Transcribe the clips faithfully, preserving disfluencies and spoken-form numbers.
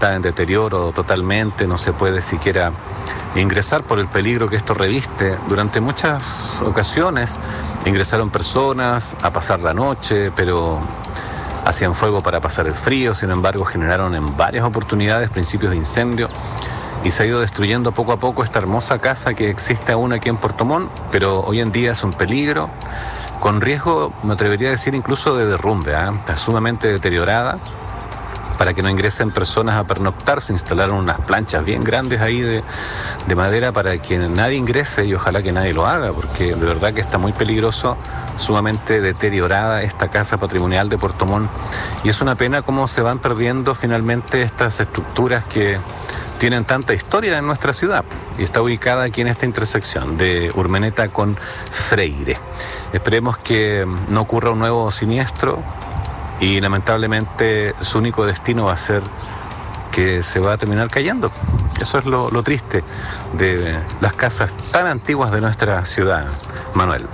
está en deterioro totalmente, no se puede siquiera ingresar por el peligro que esto reviste. Durante muchas ocasiones ingresaron personas a pasar la noche, pero hacían fuego para pasar el frío. Sin embargo, generaron en varias oportunidades principios de incendio y se ha ido destruyendo poco a poco esta hermosa casa que existe aún aquí en Puerto Montt, pero hoy en día es un peligro, con riesgo, me atrevería a decir, incluso de derrumbe, ¿eh? Está sumamente deteriorada. Para que no ingresen personas a pernoctar, se instalaron unas planchas bien grandes ahí de, de madera para que nadie ingrese, y ojalá que nadie lo haga, porque de verdad que está muy peligroso, sumamente deteriorada esta casa patrimonial de Puerto Montt. Y es una pena cómo se van perdiendo finalmente estas estructuras que tienen tanta historia en nuestra ciudad, y está ubicada aquí en esta intersección de Urmeneta con Freire. Esperemos que no ocurra un nuevo siniestro, y lamentablemente su único destino va a ser que se va a terminar cayendo. Eso es lo, lo triste de las casas tan antiguas de nuestra ciudad, Manuel.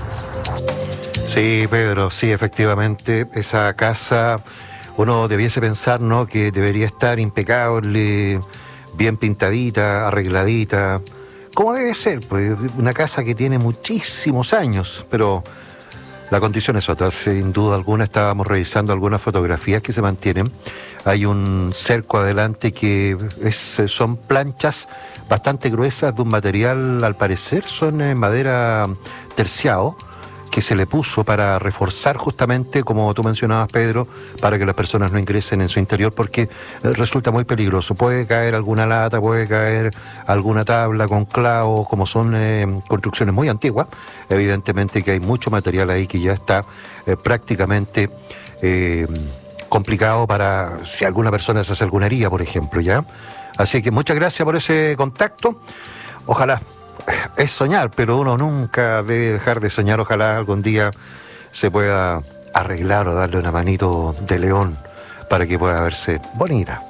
Sí, Pedro, sí, efectivamente, esa casa, uno debiese pensar, ¿no?, que debería estar impecable, bien pintadita, arregladita, como debe ser, pues una casa que tiene muchísimos años, pero la condición es otra. Sin duda alguna, estábamos revisando algunas fotografías que se mantienen. Hay un cerco adelante que es, son planchas bastante gruesas de un material, al parecer son eh, madera terciado, que se le puso para reforzar justamente, como tú mencionabas, Pedro, para que las personas no ingresen en su interior, porque resulta muy peligroso. Puede caer alguna lata, puede caer alguna tabla con clavos, como son eh, construcciones muy antiguas. Evidentemente que hay mucho material ahí que ya está eh, prácticamente eh, complicado para si alguna persona se hace alguna herida, por ejemplo, ¿ya? Así que muchas gracias por ese contacto. Ojalá. Es soñar, pero uno nunca debe dejar de soñar. Ojalá algún día se pueda arreglar o darle una manito de león para que pueda verse bonita.